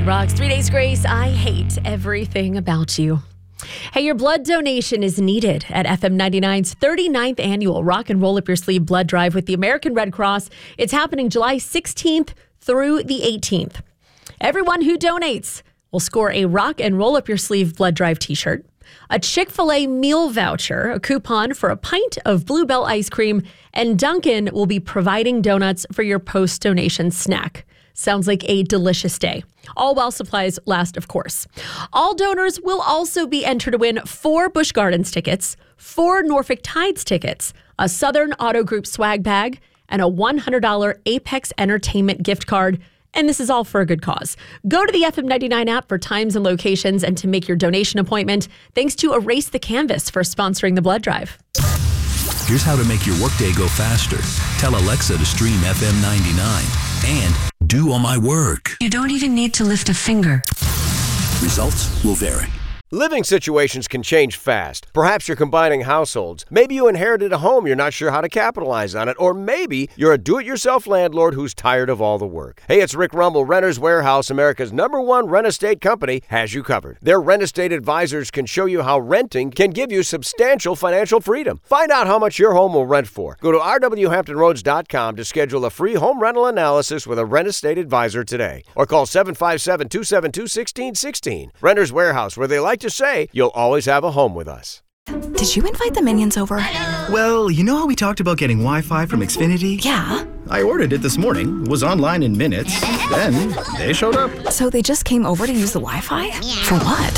99 Rocks. 3 Days Grace. I hate everything about you. Hey, your blood donation is needed at FM 99's 39th annual Rock and Roll Up Your Sleeve blood drive with the American Red Cross. It's happening July 16th through the 18th. Everyone who donates will score a Rock and Roll Up Your Sleeve blood drive t-shirt, a Chick-fil-A meal voucher, a coupon for a pint of Bluebell ice cream, and Dunkin' will be providing donuts for your post-donation snack. Sounds like a delicious day. All while supplies last, of course. All donors will also be entered to win 4 Busch Gardens tickets, 4 Norfolk Tides tickets, a Southern Auto Group swag bag, and a $100 Apex Entertainment gift card. And this is all for a good cause. Go to the FM 99 app for times and locations and to make your donation appointment. Thanks to Erase the Canvas for sponsoring the blood drive. Here's how to make your workday go faster. Tell Alexa to stream FM 99 and do all my work. You don't even need to lift a finger. Results will vary. Living situations can change fast. Perhaps you're combining households. Maybe you inherited a home you're not sure how to capitalize on it. Or maybe you're a do-it-yourself landlord who's tired of all the work. Hey, it's Rick Rumble. Renters Warehouse, America's #1 rent estate company, has you covered. Their rent estate advisors can show you how renting can give you substantial financial freedom. Find out how much your home will rent for. Go to rwhamptonroads.com to schedule a free home rental analysis with a rent estate advisor today. Or call 757-272-1616. Renters Warehouse, where they like to say you'll always have a home with us. Did you invite the Minions over? Well, you know how we talked about getting Wi-Fi from Xfinity? Yeah. I ordered it this morning, was online in minutes, then they showed up. So they just came over to use the Wi-Fi? For what?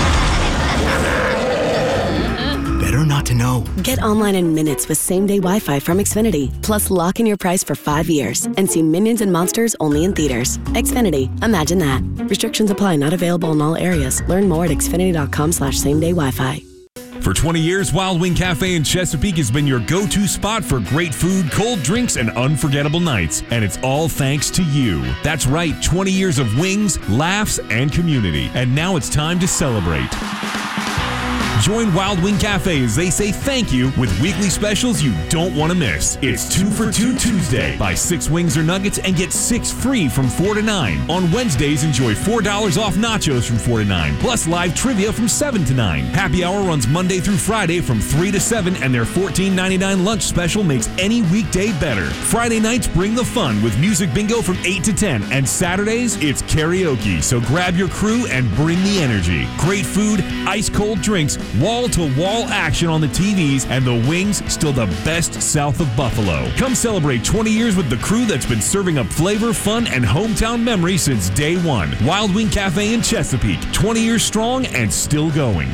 Better not to know. Get online in minutes with same-day Wi-Fi from Xfinity. Plus, lock in your price for 5 years and see Minions and Monsters only in theaters. Xfinity. Imagine that. Restrictions apply. Not available in all areas. Learn more at xfinity.com/same-day Wi-Fi. For 20 years, Wild Wing Cafe in Chesapeake has been your go-to spot for great food, cold drinks, and unforgettable nights. And it's all thanks to you. That's right, 20 years of wings, laughs, and community. And now it's time to celebrate. Join Wild Wing Cafe as they say thank you with weekly specials you don't want to miss. It's 2 for $2 Tuesday. Buy 6 wings or nuggets and get 6 free from 4 to 9. On Wednesdays, enjoy $4 off nachos from 4 to 9, plus live trivia from 7 to 9. Happy Hour runs Monday through Friday from 3 to 7, and their $14.99 lunch special makes any weekday better. Friday nights bring the fun with music bingo from 8 to 10, and Saturdays, it's karaoke. So grab your crew and bring the energy. Great food, ice-cold drinks, wall-to-wall action on the TVs, and the wings still the best south of Buffalo. Come celebrate 20 years with the crew that's been serving up flavor, fun, and hometown memories since day one. Wild Wing Cafe in Chesapeake, 20 years strong and still going.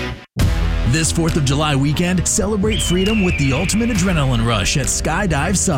This 4th of July weekend, celebrate freedom with the ultimate adrenaline rush at Skydive Summit.